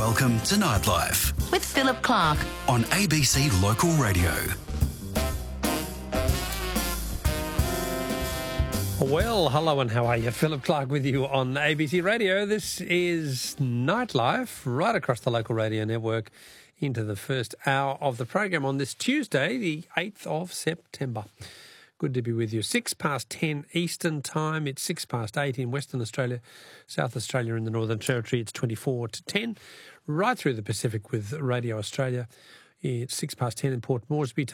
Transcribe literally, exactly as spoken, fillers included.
Welcome to Nightlife with Philip Clark on A B C Local Radio. Well, hello and how are you? Philip Clark with you on A B C Radio. This is Nightlife right across the local radio network into the first hour of the program on this Tuesday, the eighth of September. Good to be with you. Six past ten Eastern time. It's six past eight in Western Australia, South Australia and the Northern Territory. It's twenty-four to ten. Right through the Pacific with Radio Australia. It's six past ten in Port Moresby.